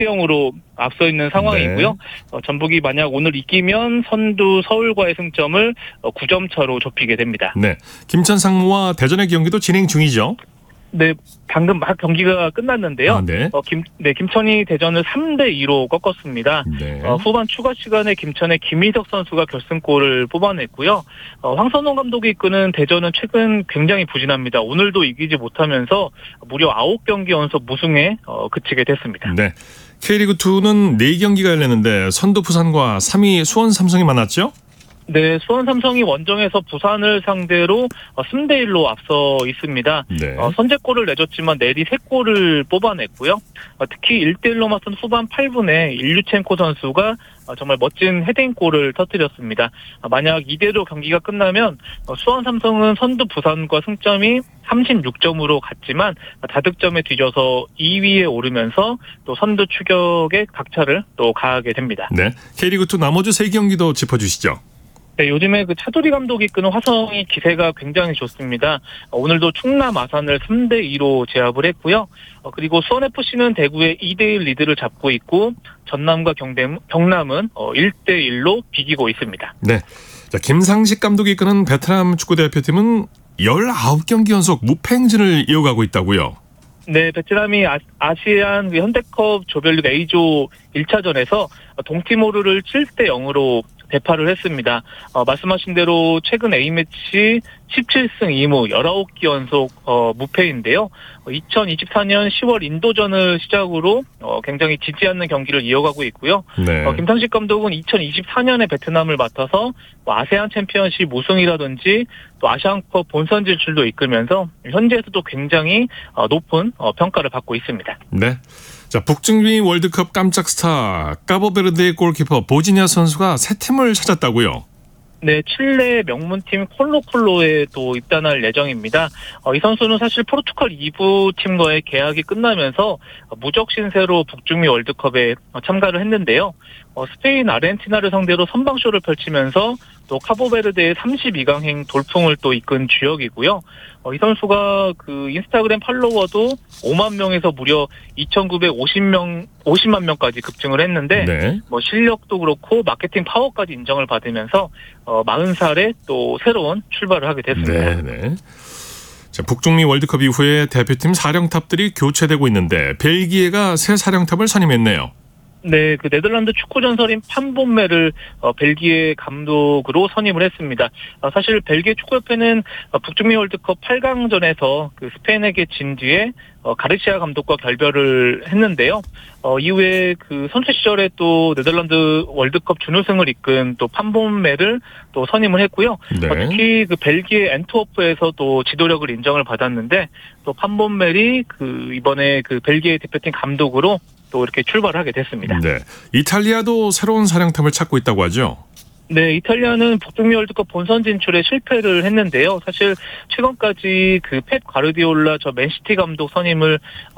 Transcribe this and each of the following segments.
6대0으로 앞서 있는 상황이고요. 전북이 만약 오늘 이기면 선두 서울과의 승점을 9점 차로 좁히게 됩니다. 네, 김천 상무와 대전의 경기도 진행 중이죠. 네, 방금 막 경기가 끝났는데요. 김천이 대전을 3대2로 꺾었습니다. 후반 추가 시간에 김천의 김희석 선수가 결승골을 뽑아냈고요. 황선홍 감독이 이끄는 대전은 최근 굉장히 부진합니다. 오늘도 이기지 못하면서 무려 9경기 연속 무승에 그치게 됐습니다. 네, K리그2는 4경기가 열렸는데 선두 부산과 3위 수원 삼성이 만났죠? 네, 수원 삼성이 원정에서 부산을 상대로 3대1로 앞서 있습니다. 선제골을 내줬지만 내리 3골을 뽑아냈고요. 특히 1대1로 맞선 후반 8분에 일류첸코 선수가 정말 멋진 헤딩골을 터뜨렸습니다. 만약 이대로 경기가 끝나면 수원 삼성은 선두 부산과 승점이 36점으로 같지만 다득점에 뒤져서 2위에 오르면서 또 선두 추격의 각차를 또 가하게 됩니다. 네, K리그2 나머지 3경기도 짚어주시죠. 네, 요즘에 그 차두리 감독이 이끄는 화성이 기세가 굉장히 좋습니다. 오늘도 충남 아산을 3대2로 제압을 했고요. 그리고 수원FC는 대구의 2대1 리드를 잡고 있고 전남과 경남은 1대1로 비기고 있습니다. 네, 자, 김상식 감독이 이끄는 베트남 축구대표팀은 19경기 연속 무패 행진을 이어가고 있다고요. 네, 베트남이 아시안 현대컵 조별리그 A조 1차전에서 동티모르를 7대0으로 대파를 했습니다. 말씀하신 대로 최근 A매치 17승 2무 19기 연속 무패인데요. 2024년 10월 인도전을 시작으로 굉장히 지지 않는 경기를 이어가고 있고요. 김상식 감독은 2024년에 베트남을 맡아서 아세안 챔피언십 우승이라든지 또 아시안컵 본선 진출도 이끌면서 현지에서도 굉장히 높은 평가를 받고 있습니다. 네. 자, 북중미 월드컵 깜짝 스타 카보베르데의 골키퍼 보지냐 선수가 새 팀을 찾았다고요? 네, 칠레 명문팀 콜로콜로에 또 입단할 예정입니다. 이 선수는 사실 포르투갈 2부 팀과의 계약이 끝나면서 무적 신세로 북중미 월드컵에 참가를 했는데요. 스페인, 아르헨티나를 상대로 선방쇼를 펼치면서 또 카보베르데의 32강행 돌풍을 또 이끈 주역이고요. 이 선수가 그 인스타그램 팔로워도 5만 명에서 무려 2,950만 명까지 급증을 했는데 실력도 그렇고 마케팅 파워까지 인정을 받으면서 40살에 또 새로운 출발을 하게 됐습니다. 자, 북중미 월드컵 이후에 대표팀 사령탑들이 교체되고 있는데 벨기에가 새 사령탑을 선임했네요. 네, 그 네덜란드 축구 전설인 판본메를 벨기에 감독으로 선임을 했습니다. 사실 벨기에 축구협회는 북중미 월드컵 8강전에서 그 스페인에게 진 뒤에 가르시아 감독과 결별을 했는데요. 이후에 그 선수 시절에 또 네덜란드 월드컵 준우승을 이끈 또 판본메를 또 선임을 했고요. 특히 그 벨기에 엔트워프에서 또 지도력을 인정을 받았는데 또 판본메이 그 이번에 그 벨기에 대표팀 감독으로 또 이렇게 출발하게 됐습니다. 네, 이탈리아도 새로운 사령탑을 찾고 있다고 하죠? 네, 이탈리아는 북중미 월드컵 본선 진출에 실패를 했는데요. 사실 최근까지 그 펩 가르디올라 맨시티 감독 선임을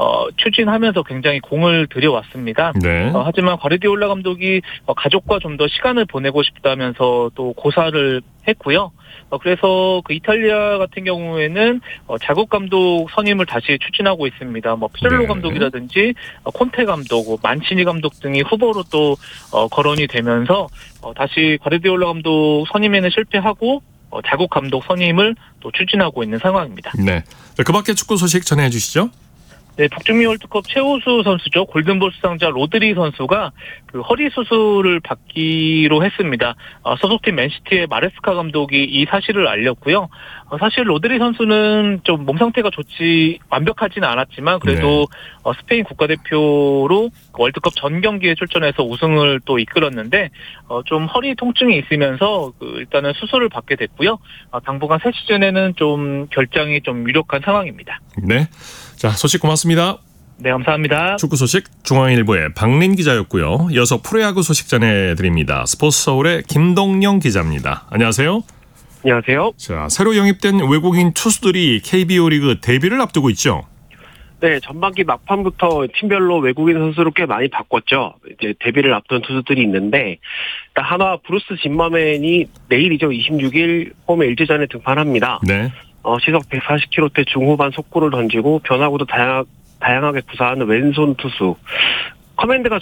추진하면서 굉장히 공을 들여왔습니다. 하지만 가르디올라 감독이 가족과 좀 더 시간을 보내고 싶다면서 또 고사를 했고요. 그래서 그 이탈리아 같은 경우에는 자국 감독 선임을 다시 추진하고 있습니다. 피렐로 감독이라든지 콘테 감독, 만치니 감독 등이 후보로 또 거론이 되면서 다시 가르디올라 감독 선임에는 실패하고 자국 감독 선임을 또 추진하고 있는 상황입니다. 네, 그 밖에 축구 소식 전해 주시죠. 네, 북중미 월드컵 최우수 선수죠. 골든볼 수상자 로드리 선수가 그 허리 수술을 받기로 했습니다. 소속팀 맨시티의 마레스카 감독이 이 사실을 알렸고요. 사실 로드리 선수는 좀 몸 상태가 완벽하지는 않았지만 그래도 스페인 국가대표로 월드컵 전 경기에 출전해서 우승을 또 이끌었는데 좀 허리 통증이 있으면서 일단은 수술을 받게 됐고요. 당분간 새 시즌에는 좀 결장이 좀 유력한 상황입니다. 네, 자, 소식 고맙습니다. 네, 감사합니다. 축구 소식 중앙일보의 박린 기자였고요. 이어서 프로야구 소식 전해드립니다. 스포츠서울의 김동영 기자입니다. 안녕하세요. 안녕하세요. 자, 새로 영입된 외국인 투수들이 KBO 리그 데뷔를 앞두고 있죠. 네, 전반기 막판부터 팀별로 외국인 선수를 꽤 많이 바꿨죠. 이제 데뷔를 앞둔 투수들이 있는데, 일단 한화 브루스 짐머맨이 내일이죠. 26일 홈 LG전에 등판합니다. 시속 140km대 중후반 속구를 던지고 변화구도 다양하게 구사하는 왼손 투수. 커맨드가